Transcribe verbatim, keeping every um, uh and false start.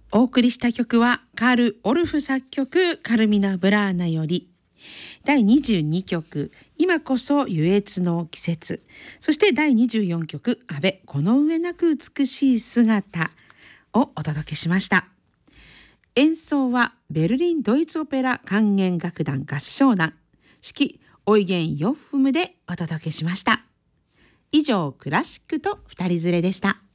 お送りした曲はカール・オルフ作曲、カルミナ・ブラーナよりだいにじゅうにきょく、今こそ愉悦の季節、そしてだいにじゅうよんきょく、安倍この上なく美しい姿をお届けしました。演奏はベルリンドイツオペラ管弦楽団合唱団、指揮オイゲン・ヨッフムでお届けしました。以上、クラシックと二人連れでした。